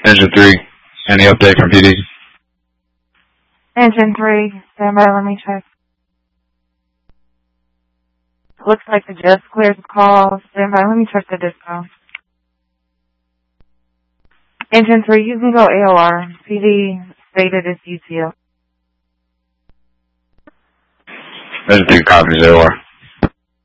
Engine 3, any update from PD? Engine 3, stand by, let me check. Looks like the just cleared the call. Stand by, let me check the disco. Engine 3, you can go AOR. PD stated it's UTO. Engine 3 copies AOR.